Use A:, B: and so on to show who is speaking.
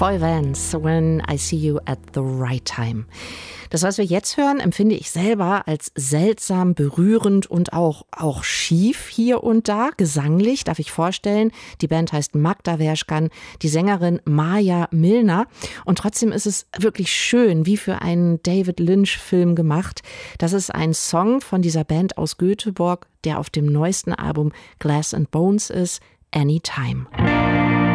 A: Troy Vance, When I See You at the Right Time. Das, was wir jetzt hören, empfinde ich selber als seltsam, berührend und auch schief hier und da. Gesanglich darf ich vorstellen, die Band heißt Magda Werschkan, die Sängerin Maja Milner. Und trotzdem ist es wirklich schön, wie für einen David Lynch-Film gemacht. Das ist ein Song von dieser Band aus Göteborg, der auf dem neuesten Album Glass and Bones ist, Anytime.